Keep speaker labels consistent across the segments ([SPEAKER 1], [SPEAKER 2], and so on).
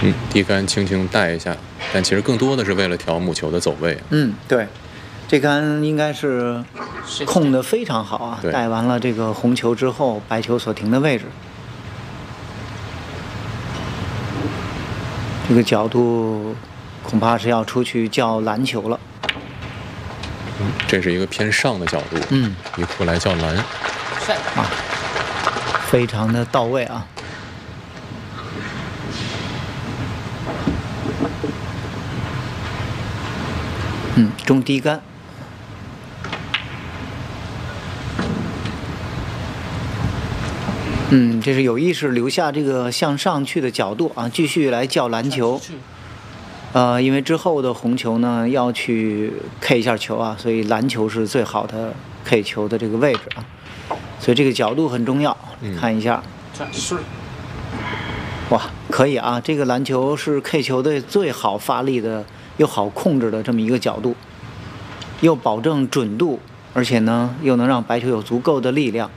[SPEAKER 1] 低杆轻轻带一下，但其实更多的是为了调母球的走位。
[SPEAKER 2] 对，这杆应该是控得非常好啊，带完了这个红球之后，白球所停的位置，这个角度恐怕是要出去叫蓝球了。
[SPEAKER 1] 这是一个偏上的角度，一库来叫蓝，
[SPEAKER 2] 非常的到位啊。中低杆，这是有意识留下这个向上去的角度啊，继续来叫蓝球。因为之后的红球呢要去 K 一下球啊，所以蓝球是最好的 K 球的这个位置啊，所以这个角度很重要。看一下，哇，可以啊，这个蓝球是 K 球的最好发力的又好控制的这么一个角度，又保证准度，而且呢又能让白球有足够的力量。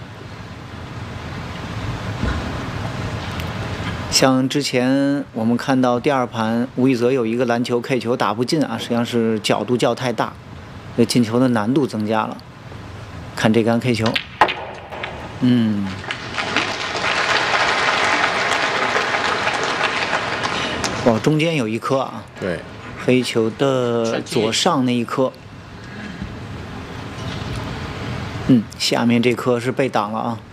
[SPEAKER 2] 像之前我们看到第二盘吴亦泽有一个蓝球 K 球打不进啊，实际上是角度较太大，这进球的难度增加了。看这杆 K 球，哇，中间有一颗啊，
[SPEAKER 1] 对，
[SPEAKER 2] 黑球的左上那一颗，下面这颗是被挡了啊。